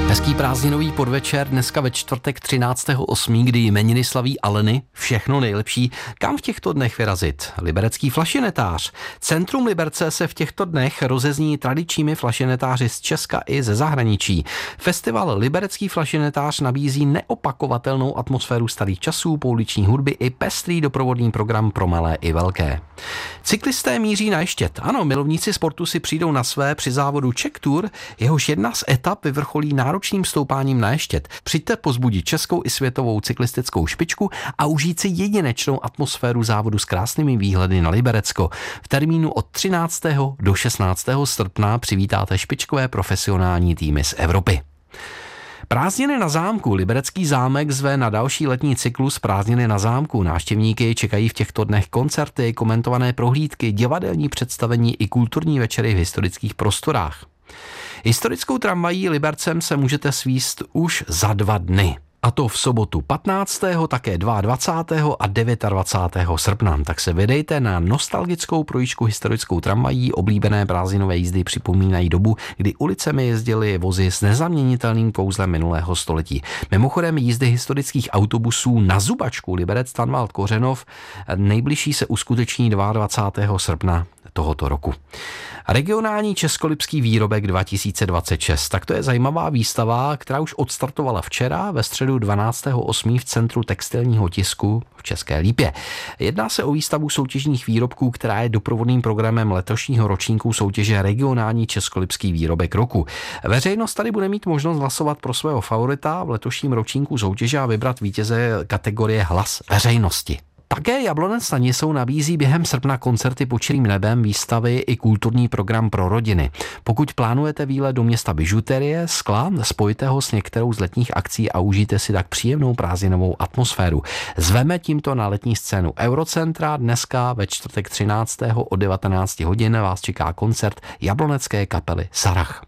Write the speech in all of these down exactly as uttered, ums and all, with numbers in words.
Hezký prázdninový podvečer dneska ve čtvrtek třináctého osmého kdy jmeniny slaví Aleny, všechno nejlepší. Kam v těchto dnech vyrazit? Liberecký flašinetář. Centrum Liberce se v těchto dnech rozezní tradičními flašinetáři z Česka i ze zahraničí. Festival Liberecký flašinetář nabízí neopakovatelnou atmosféru starých časů, pouliční hudby i pestrý doprovodný program pro malé i velké. Cyklisté míří na Ještěd. Ano, milovníci sportu si přijdou na své při závodu Czech Tour, jehož jedna z etap vyvrcholí náročným stoupáním na Ještěd. Přijďte pozbudit českou i světovou cyklistickou špičku a užít si jedinečnou atmosféru závodu s krásnými výhledy na Liberecko. V termínu od třináctého do šestnáctého srpna přivítáte špičkové profesionální týmy z Evropy. Prázdniny na zámku. Liberecký zámek zve na další letní cyklus Prázdniny na zámku. Návštěvníky čekají v těchto dnech koncerty, komentované prohlídky, divadelní představení i kulturní večery v historických prostorách. Historickou tramvají Libercem se můžete svíst už za dva dny. A to v sobotu patnáctého také dvacátého druhého a dvacátého devátého srpna. Tak se vydejte na nostalgickou projížďku historickou tramvají. Oblíbené prázdninové jízdy připomínají dobu, kdy ulicemi jezdily vozy s nezaměnitelným kouzlem minulého století. Mimochodem jízdy historických autobusů na Zubačku Liberec Tanvald Kořenov nejbližší se uskuteční dvacátého druhého srpna tohoto roku. Regionální českolipský výrobek dva tisíce dvacet šest. Tak to je zajímavá výstava, která už odstartovala včera ve středu dvanáctého osmého v Centru textilního tisku v České Lípě. Jedná se o výstavu soutěžních výrobků, která je doprovodným programem letošního ročníku soutěže Regionální českolipský výrobek roku. Veřejnost tady bude mít možnost hlasovat pro svého favorita v letošním ročníku soutěže a vybrat vítěze kategorie Hlas veřejnosti. Také Jablonec nad Nisou nabízí během srpna koncerty pod čirým nebem, výstavy i kulturní program pro rodiny. Pokud plánujete výlet do města bižuterie, skla, spojte ho s některou z letních akcí a užijte si tak příjemnou prázdninovou atmosféru. Zveme tímto na letní scénu Eurocentra. Dneska ve čtvrtek třináctého od devatenáct hodin vás čeká koncert jablonecké kapely Sarach.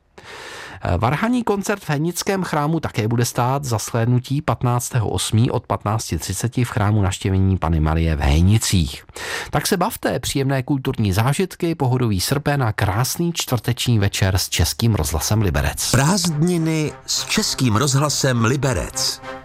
Varhanní koncert v Henickém chrámu také bude stát za shlédnutí patnáctého osmého od patnáct třicet v chrámu Navštěvení Panny Marie v Henicích. Tak se bavte, příjemné kulturní zážitky, pohodový srpen a krásný čtvrteční večer s Českým rozhlasem Liberec. Prázdniny s Českým rozhlasem Liberec.